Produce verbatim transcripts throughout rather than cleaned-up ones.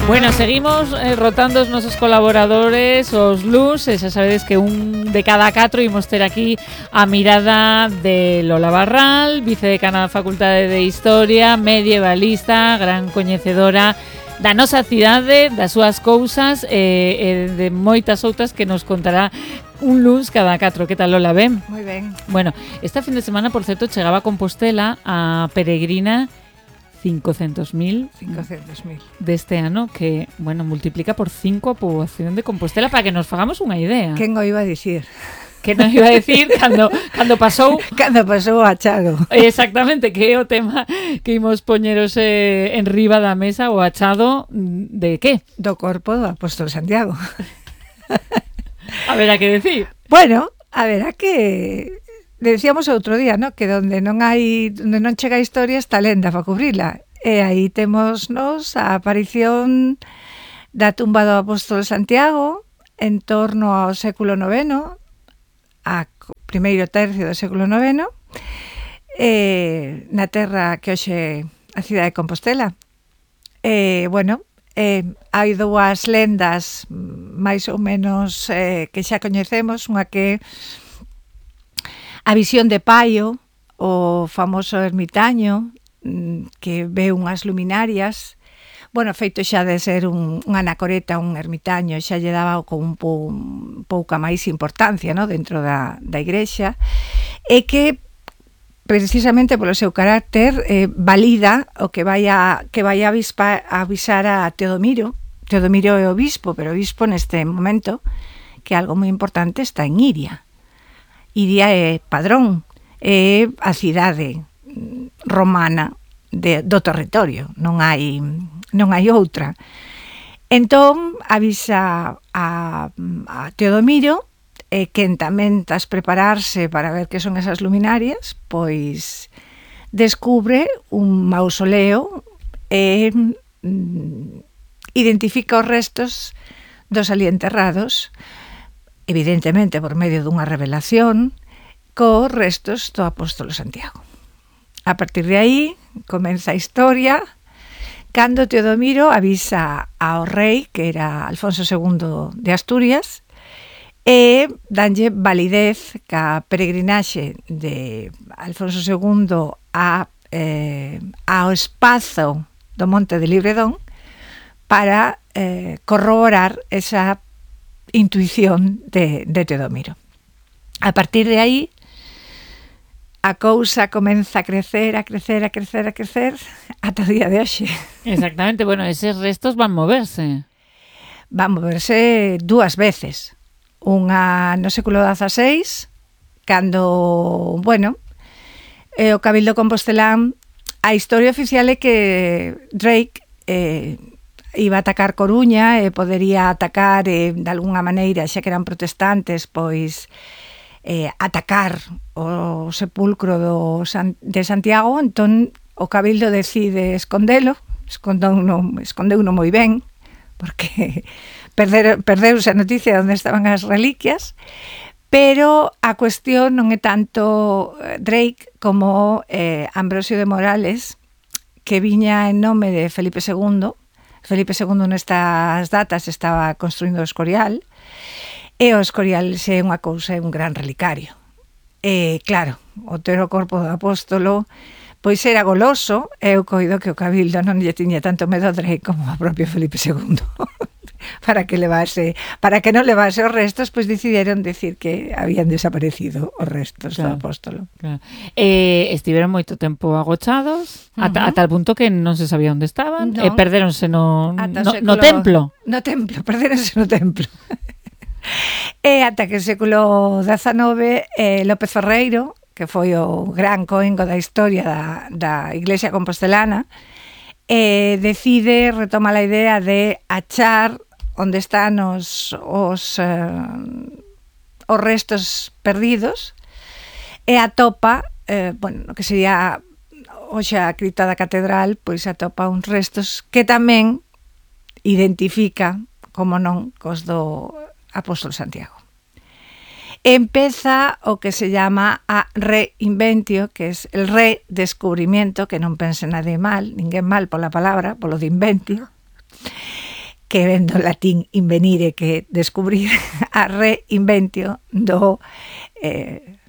Bueno, seguimos eh, rotando os nosos colaboradores, os Luz, e xa sabedes que un de cada catro imos ter aquí a mirada de Lola Barral, vicedecana da Facultade de Historia, medievalista, gran coñecedora da nosa cidade, das súas cousas e, e de moitas outras que nos contará un Luz cada catro. Que tal, Lola? Ben? Moi ben. Bueno, esta fin de semana, por certo, chegaba a Compostela a peregrina cincocentos mil deste ano, que, bueno, multiplica por cinco a poboación de Compostela, para que nos fagamos unha idea. Quen o iba a dicir? Que nos iba a decir cando, cando pasou cando pasou a achado. Exactamente, que é o tema que imos poñeros eh, en riba da mesa, o achado de que? Do corpo do apóstolo Santiago. A ver, a que decir? Bueno, a ver, a que... Decíamos outro día, ¿no? Que donde non hai, donde non chega a historia está lenda para cubrila. E aí temos nos a aparición da tumba do apóstolo Santiago en torno ao século noveno, a primeiro tercio do século noveno, eh, na terra que hoxe a cidade de Compostela. Eh, bueno, eh, hai dúas lendas máis ou menos eh, que xa coñecemos, unha que a visión de Paio, o famoso ermitaño, que ve unhas luminarias, bueno, feito xa de ser un, un anacoreta, un ermitaño, xa lle daba con un, pou, un pouca máis importancia, no, dentro da, da igrexa, e que precisamente polo seu carácter eh, valida o que vai a, que vai a, avispa, a avisar a Teodomiro. Teodomiro é o obispo, pero o obispo neste momento, que algo moi importante, está en Iria. Iria é padrón, é a cidade romana de, do territorio, non hai, non hai outra. Entón, avisa a, a Teodomiro, e quen tamén tas prepararse para ver que son esas luminarias, pois descubre un mausoleo e mm, identifica os restos dos ali enterrados, evidentemente por medio dunha revelación, cos restos do apóstolo Santiago. A partir de aí, comeza a historia, cando Teodomiro avisa ao rei, que era Alfonso segundo de Asturias, e danlle validez ca peregrinaxe de Alfonso segundo a, eh, ao espazo do Monte de Libredón para eh, corroborar esa intuición de, de Teodomiro. A partir de aí, a cousa comeza a crecer, a crecer, a crecer, a crecer, ata o día de hoxe. Exactamente, bueno, eses restos van moverse. Van moverse dúas veces. Unha no século dezaseis, cando, bueno, eh, o Cabildo Compostelán, a historia oficial é que Drake eh, iba a atacar Coruña e podería atacar eh, de alguna maneira, xa que eran protestantes, pois eh, atacar o sepulcro do San, de Santiago. Entón o Cabildo decide escondelo, escondeuno, escondeuno moi ben, porque perder, perdeuse a noticia de onde estaban as reliquias, pero a cuestión non é tanto Drake como eh, Ambrosio de Morales, que viña en nome de Felipe segundo. Felipe segundo nestas datas estaba construindo o Escorial, e o Escorial é unha cousa, é un gran relicario. E claro, o ter o corpo do apóstolo pois era goloso, e eu coido que o Cabildo non lle tiña tanto medo a Drake como a propio Felipe segundo. para que levase, para que non levase os restos, pois decidiron decir que habían desaparecido os restos, claro, do apóstolo. Claro. Eh, estiveron moito tempo agochados, uh-huh, ata, ata el punto que non se sabía onde estaban, no, e perderonse no, no, século, no templo. No templo, perderonse no templo. E ata que o século dezanove, eh, López Ferreiro, que foi o gran coengo da historia da, da Iglesia Compostelana, eh, decide, retoma a idea de achar onde están os, os, eh, os restos perdidos, e atopa, eh, bueno, o que sería hoxe a cripta da catedral, pois atopa uns restos que tamén identifica, como non, cos do apóstolo Santiago. Empeza o que se llama a reinventio, que es el redescubrimiento, que non pense nadie mal, ninguén mal pola palabra, polo de inventio, que ven do latín invenire, que descubrir a reinventio do eh,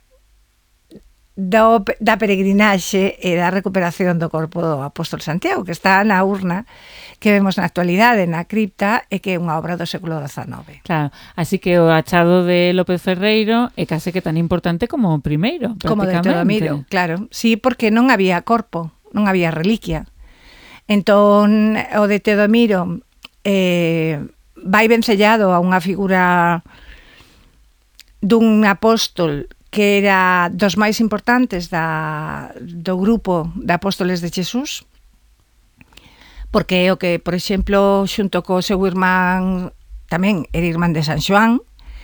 do, da peregrinaxe e da recuperación do corpo do apóstolo Santiago, que está na urna que vemos na actualidade na cripta e que é unha obra do século dezanove. Claro, así que o achado de López Ferreiro é case que tan importante como o primeiro, como de Teodomiro, claro. Sí, porque non había corpo, non había reliquia. Entón, o de Teodomiro eh, vai vencellado a unha figura dun apóstol que era dos máis importantes da, do grupo de apóstoles de Jesús, porque é o que, por exemplo, xunto co seu irmán, tamén era irmán de San Xoán,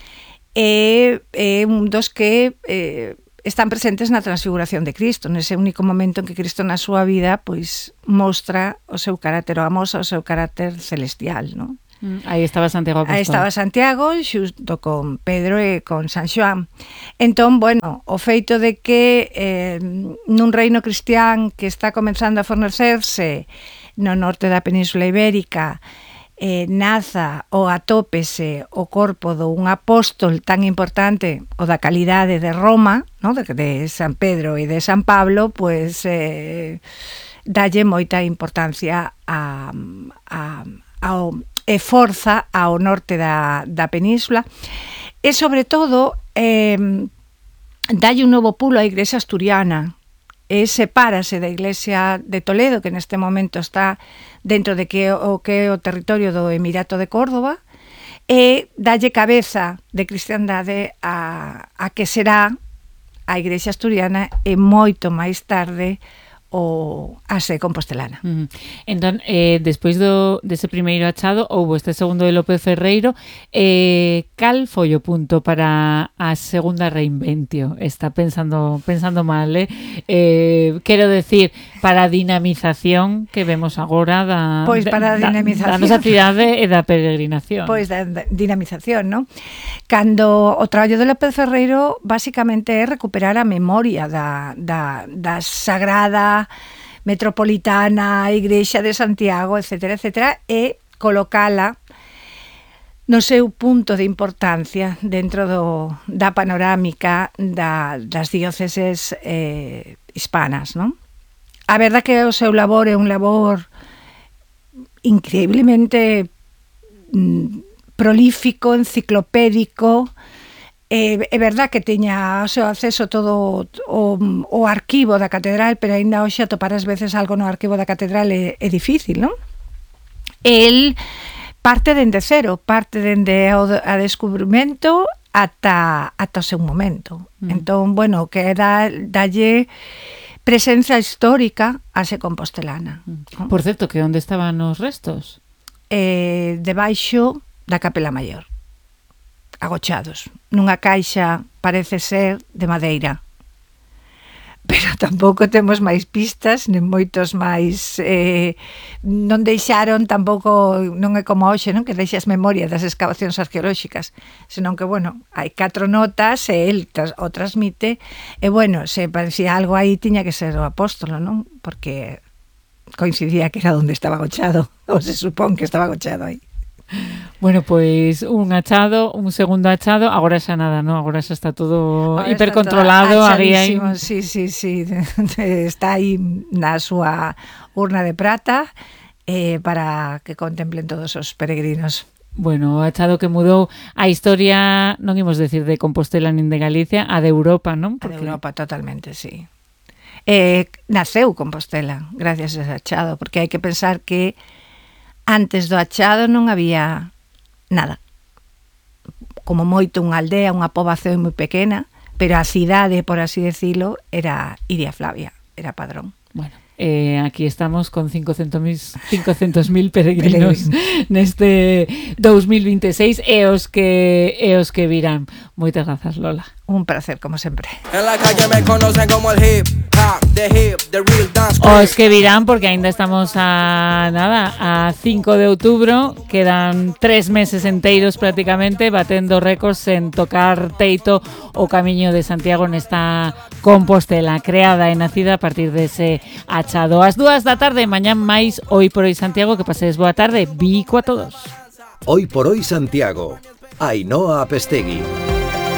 é, é un dos que eh, están presentes na transfiguración de Cristo, nese único momento en que Cristo na súa vida pois mostra o seu carácter, o amosa o seu carácter celestial, non? Aí estaba Santiago Apóstol. Aí estaba Santiago xusto con Pedro e con San Xoán. Entón, bueno, o feito de que eh, nun reino cristián que está comenzando a fornecerse no norte da Península Ibérica eh, naza ou atópese o corpo dun apóstol tan importante o da calidade de Roma, no? de, de San Pedro e de San Pablo, pois eh, dalle moita importancia a, a, ao e forza ao norte da, da península e, sobre todo, eh, dalle un novo pulo á Igrexa asturiana e sepárase da Iglesia de Toledo, que neste momento está dentro de que o que é o territorio do Emirato de Córdoba, e dalle cabeza de cristiandade a, a que será a Igrexa asturiana e moito máis tarde o a Sé compostelana. Uh-huh. Entón, eh, despois do, dese primeiro achado, houve este segundo de López Ferreiro, eh, cal foi o punto para a segunda reinventio? Está pensando pensando mal, eh? eh quero decir, para a dinamización que vemos agora da, pois para a dinamización da, da nosa cidade e da peregrinación. Pois da, da dinamización, non? Cando o traballo de López Ferreiro basicamente é recuperar a memoria da, da, da sagrada metropolitana, Igrexa de Santiago, etcétera, etcétera, e colocala no seu punto de importancia dentro do, da panorámica da, das dióceses eh, hispanas, non? A verdad que o seu labor é un labor increíblemente mm, prolífico, enciclopédico. É, é verdad que teña o seu acceso todo o, o arquivo da catedral, pero aínda hoxe atopar ás veces algo no arquivo da catedral é, é difícil, non? El parte dende cero, parte dende o a descubrimento ata, ata o seu momento. Mm. Entón, bueno, que dá, dalle presenza histórica a Sé compostelana. Mm. Por certo, que onde estaban os restos? Eh, debaixo da Capela Maior, agochados, nunha caixa, parece ser, de madeira. Pero tampouco temos máis pistas, nen moitos máis eh, non deixaron tampouco, non é como hoxe, non, que deixas memoria das excavacións arqueolóxicas, senón que, bueno, hai catro notas e el tras, o transmite, e, bueno, se parecía algo aí, tiña que ser o apóstolo, non? Porque coincidía que era onde estaba agochado, ou se supón que estaba agochado aí. Bueno, pois un achado, un segundo achado, agora xa nada, non? Agora xa está todo ahora hipercontrolado, aí hai... Sí, sí, sí, está aí na súa urna de prata eh, para que contemplen todos os peregrinos. Bueno, o achado que mudou a historia, non imos decir de Compostela nin de Galicia, a de Europa, non? Porque... A de Europa, totalmente, sí. Eh, naceu Compostela, gracias a ese achado, porque hai que pensar que antes do achado non había nada. Como moito unha aldea, unha poboación moi pequena, pero a cidade, por así decirlo, era Iria Flavia, era Padrón. Bueno, eh, aquí estamos con cincocentos mil peregrinos neste dos mil veintiséis e os que e os que virán. Moitas grazas, Lola. Un placer, como sempre. En la calle me conocen como el hip hop, the hip, the real dance. Os que virán, porque ainda estamos a nada, a cinco de outubro, quedan tres meses enteiros prácticamente batendo récords en tocar teito o Camiño de Santiago nesta Compostela, creada e nacida a partir dese achado. As dúas da tarde, mañán máis Hoy por Hoy Santiago, que pasedes boa tarde, bico a todos. Hoy por hoy Santiago. Ainhoa Apestegui.